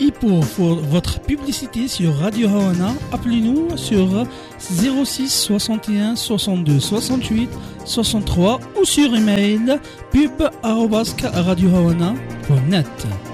Et pour votre publicité sur Radio Hawana, appelez-nous sur 06 61 62 68 63 ou sur email pub@radiohawana.net.